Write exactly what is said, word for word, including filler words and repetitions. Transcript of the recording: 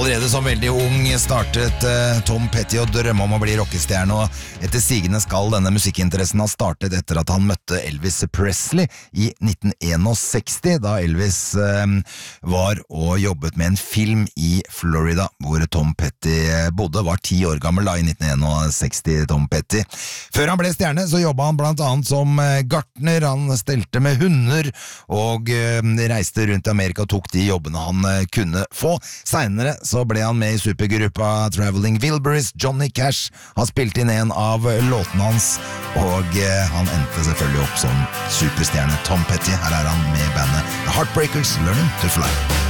Allerede som veldig ung startet uh, Tom Petty å drømme om å bli rockestjerne, og etter sigende skal denne musikkinteressen ha startet etter at han møtte Elvis Presley i nitten sekstiseks, da Elvis uh, var og jobbet med en film i Florida, hvor Tom Petty bodde, var ti år gammel da i nitten sekstiseks, Tom Petty. Før han ble stjerne, så jobbet han blant annet som uh, gartner, han stelte med hunder, og uh, reiste rundt i Amerika og tok de jobbene han uh, kunne få. Senere så ble han med i supergruppa Traveling Wilburys. Johnny Cash har spilt inn en av låtene hans, og eh, han endte selvfølgelig opp som superstjerne Tom Petty. Her er han med bandet The Heartbreakers, Learning to Fly.